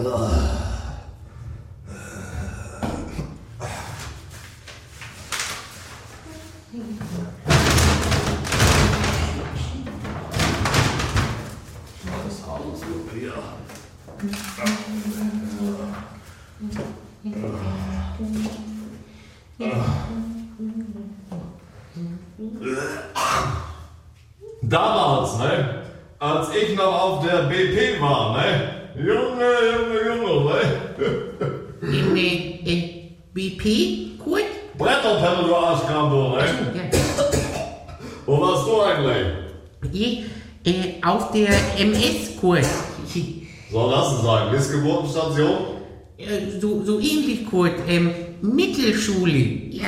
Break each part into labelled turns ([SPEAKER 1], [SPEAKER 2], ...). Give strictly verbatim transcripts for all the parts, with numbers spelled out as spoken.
[SPEAKER 1] Damals, ne? Als ich noch auf der B P war, ne? Junge, Junge, Junge, ne?
[SPEAKER 2] In der äh, B P, Kurt?
[SPEAKER 1] Bretterpelle, du Arschkram, du, ne?
[SPEAKER 2] Ja.
[SPEAKER 1] Wo warst du eigentlich?
[SPEAKER 2] Ich, äh, auf der M S, Kurt.
[SPEAKER 1] Soll das denn sein? Missgeburtenstation?
[SPEAKER 2] Äh, so, so ähnlich, Kurt. Ähm, Mittelschule. Ja.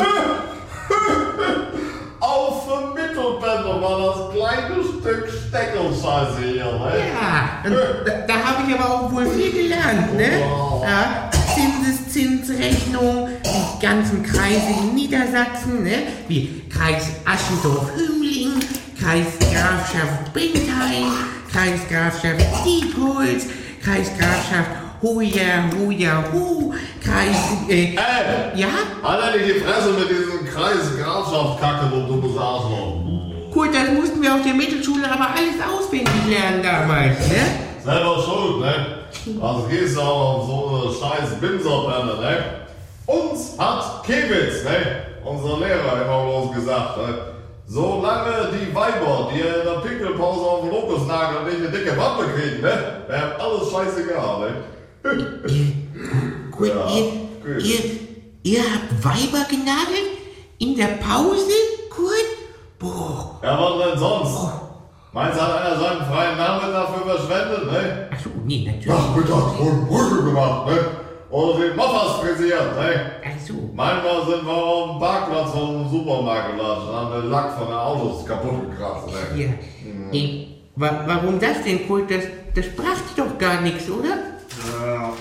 [SPEAKER 1] Auf dem Mittelbänder war das kleine Stück Steckelscheiße hier, ne?
[SPEAKER 2] Ja, und da, da habe ich aber auch wohl viel gelernt, ne?
[SPEAKER 1] Wow.
[SPEAKER 2] Ja, Zinseszinsrechnung, die ganzen Kreise in Niedersachsen, ne? Wie Kreis Aschendorf-Hümmling, Kreisgrafschaft Bentheim, Kreisgrafschaft Diepholz, Kreisgrafschaft Hoja, Hoja, Hu, Kreis, äh,
[SPEAKER 1] Ey!
[SPEAKER 2] ja?
[SPEAKER 1] Halt nicht die Fresse mit diesem Kreis Grafschaft-Kacke, wo du bist Arschloch.
[SPEAKER 2] Gut, das mussten wir auf der Mittelschule aber alles auswendig lernen damals, ne?
[SPEAKER 1] Selber schuld, ne? Also gehst du auch auf so eine scheiß Bimserbrenne, ne? Uns hat Kewitz, ne? Unser Lehrer immer bloß gesagt, ne? Solange die Weiber, die in der Pinkelpause auf den Lokosnagel nicht eine dicke Wampe kriegen, ne? Wäre alles scheißegal, ne?
[SPEAKER 2] Gut,
[SPEAKER 1] Ja,
[SPEAKER 2] ihr,
[SPEAKER 1] gut.
[SPEAKER 2] ihr, ihr habt Weiber genagelt? In der Pause, Kurt? Boah.
[SPEAKER 1] Ja, was denn sonst? Meinst du, hat einer seinen freien Nachmittag dafür verschwendet, ne?
[SPEAKER 2] Achso, nee, natürlich.
[SPEAKER 1] Nachmittags wurden Brüche gemacht, ne? Oder den Moffas frisiert, ne?
[SPEAKER 2] Achso.
[SPEAKER 1] Manchmal sind wir auf dem Parkplatz vom Supermarkt gelatscht und haben den Lack von den Autos kaputt gekratzt, ne?
[SPEAKER 2] Ja. Äh, wa warum das denn, Kurt? Das, das brachte doch gar nichts, oder?
[SPEAKER 1] Ja.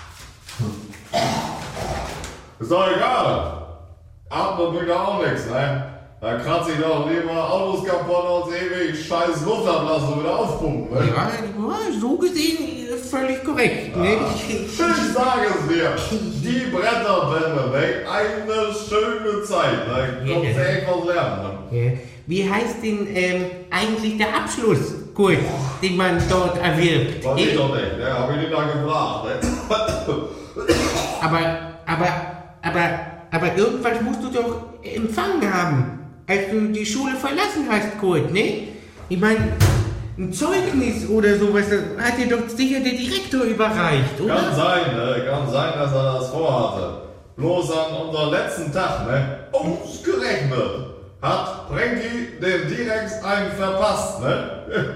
[SPEAKER 1] Ist doch egal. Atmen bringt auch nichts, ne? Da kratze ich doch lieber Autos kaputt und ewig scheiß Luft ablassen und wieder aufpumpen, ne?
[SPEAKER 2] Ja, ja, so gesehen äh, völlig korrekt, ne?
[SPEAKER 1] Ich sage es dir, die Bretterbände, ne? Eine schöne Zeit, ne?
[SPEAKER 2] Ja,
[SPEAKER 1] Kommst du
[SPEAKER 2] ja.
[SPEAKER 1] echt was lernen, ne?
[SPEAKER 2] Ja. Wie heißt denn ähm, eigentlich der Abschluss, Kurt, den man dort erwirbt?
[SPEAKER 1] Weiß ich
[SPEAKER 2] Äh,
[SPEAKER 1] doch nicht, ne? Hab ich nicht da gefragt, ne?
[SPEAKER 2] Aber, aber, aber, aber irgendwas musst du doch empfangen haben, als du die Schule verlassen hast, Kurt, ne? Ich meine, ein Zeugnis oder sowas, das hat dir doch sicher der Direktor überreicht, oder?
[SPEAKER 1] Kann sein, ne? Kann sein, dass er das vorhatte. Bloß an unserem letzten Tag, ne? Ausgerechnet hat Prenki den Direx einen verpasst, ne?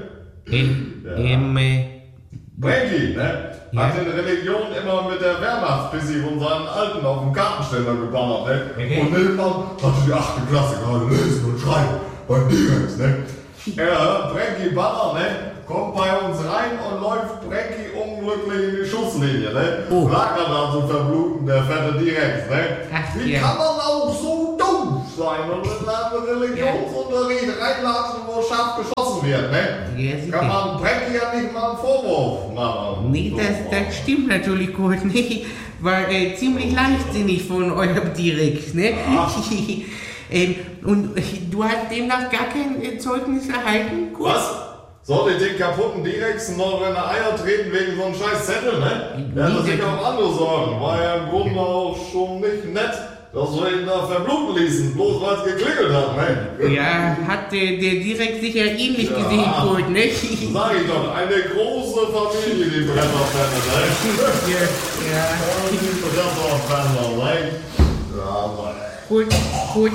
[SPEAKER 2] Ähm,
[SPEAKER 1] Ja.
[SPEAKER 2] ähm, äh,
[SPEAKER 1] Prenki, ne?
[SPEAKER 2] Ja.
[SPEAKER 1] Hat in Religion immer mit der Wehrmachtspissi von seinen Alten auf dem Kartenständer geballert, ne?
[SPEAKER 2] Okay.
[SPEAKER 1] Und nebenan hatte die achte Klasse gerade lesen und schreiben beim Direx, ne? Ja, Prenki Baller, ne? Kommt bei uns rein und läuft Prenki unglücklich in die Schusslinie, ne?
[SPEAKER 2] Oh.
[SPEAKER 1] Lag er da zu verbluten, der fette Direx, ne?
[SPEAKER 2] Ach,
[SPEAKER 1] Wie
[SPEAKER 2] ja.
[SPEAKER 1] kann man auch so dumm sein und in einen Religionsunterricht reinlatschen, wo scharf geschossen wird, ne?
[SPEAKER 2] Ja, sicher.
[SPEAKER 1] Kann man Prenki ja nicht mal einen Vorwurf machen.
[SPEAKER 2] nee, das, das stimmt natürlich, Kurt, ne? War äh, ziemlich leichtsinnig von eurem Direkt, ne?
[SPEAKER 1] Ja.
[SPEAKER 2] ähm, und äh, du hast demnach gar kein äh, Zeugnis erhalten, Kurt?
[SPEAKER 1] Was? Soll ich den kaputten Direx noch in die Eier treten wegen so einem scheiß Zettel, ne? Der hatte sich auch andere Sorgen. War ja im Grunde auch schon nicht nett, dass wir ihn da verbluten ließen, bloß weil es geklingelt hat, ne?
[SPEAKER 2] Ja, hat äh, der Direkt sicher ähnlich
[SPEAKER 1] Ja.
[SPEAKER 2] gesehen, Kurt, ne?
[SPEAKER 1] Sag ich doch, eine große Familie, die Bretterfänder, ne?
[SPEAKER 2] ja, ja.
[SPEAKER 1] Ja, die Bretterfänder, ne? Ja, Mann.
[SPEAKER 2] Gut, gut.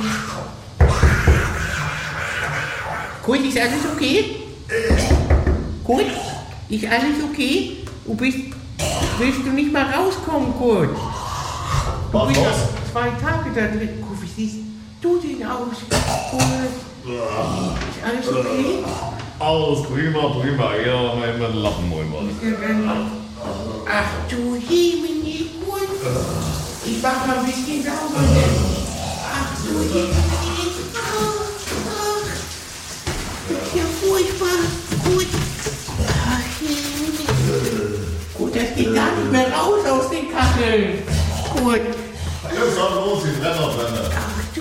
[SPEAKER 2] Gut, ist alles okay? Gut, ist alles okay? Du bist, willst du nicht mal rauskommen, Kurt? Du
[SPEAKER 1] Was
[SPEAKER 2] bist
[SPEAKER 1] los?
[SPEAKER 2] ja zwei Tage da drin. Kurt, wie siehst du denn aus? Kurt, ist alles okay?
[SPEAKER 1] Alles prima, prima. Ja, mal immer einen Lappen rüber.
[SPEAKER 2] Ach du Himmel, Kurt. Ich mach mal ein bisschen sauber. Ach du Himmel. Ach, ach. Das ist ja furchtbar. Gut. Ach, Himmel. Gut, das geht gar nicht mehr raus aus den Kacheln. Gut.
[SPEAKER 1] Jetzt dann los, die Brennerbrände.
[SPEAKER 2] Ach du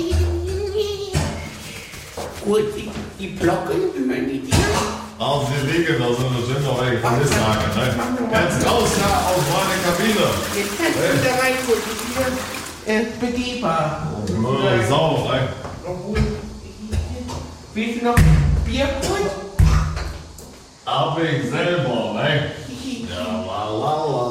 [SPEAKER 2] Gut, die, die Glocken gehören die dir.
[SPEAKER 1] Also die liegen da so eine schöne eure Vermisslage, ne? Jetzt raus da aus meiner Kabine.
[SPEAKER 2] Jetzt kannst du da rein gucken. Hier, äh, begehbar.
[SPEAKER 1] Äh, sauber, ne?
[SPEAKER 2] Obwohl, willst du noch Bier kurz?
[SPEAKER 1] Hab ich selber, ne? Ja, la la la.